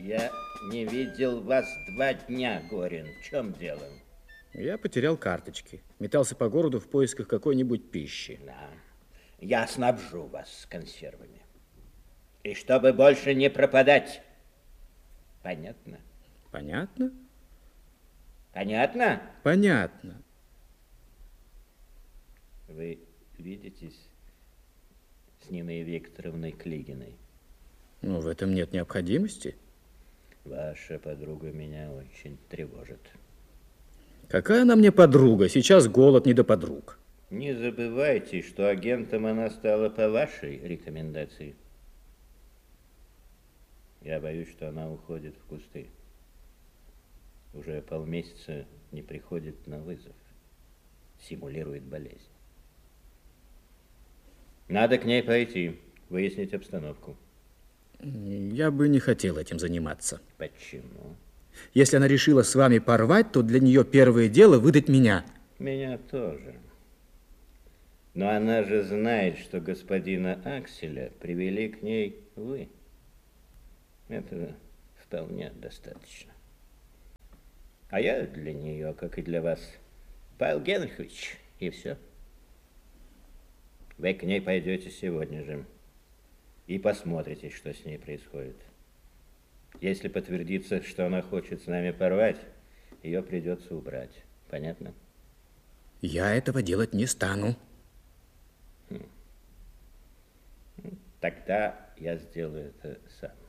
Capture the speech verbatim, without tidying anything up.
Я не видел вас два дня, Горин. В чем дело? Я потерял карточки. Метался по городу в поисках какой-нибудь пищи. Да. Я снабжу вас консервами. И чтобы больше не пропадать. Понятно? Понятно? Понятно? Понятно. Вы видитесь с Ниной Викторовной Клигиной? Ну, в этом нет необходимости. Ваша подруга меня очень тревожит. Какая она мне подруга? Сейчас голод, не до подруг. Не забывайте, что агентом она стала по вашей рекомендации. Я боюсь, что она уходит в кусты. Уже полмесяца не приходит на вызов. Симулирует болезнь. Надо к ней пойти, выяснить обстановку. Я бы не хотел этим заниматься. Почему? Если она решила с вами порвать, то для нее первое дело выдать меня. Меня тоже. Но она же знает, что господина Акселя привели к ней вы. Этого вполне достаточно. А я для нее, как и для вас, Павел Генрихович, и все. Вы к ней пойдете сегодня же и посмотрите, что с ней происходит. Если подтвердится, что она хочет с нами порвать, ее придется убрать. Понятно? Я этого делать не стану. Тогда я сделаю это сам.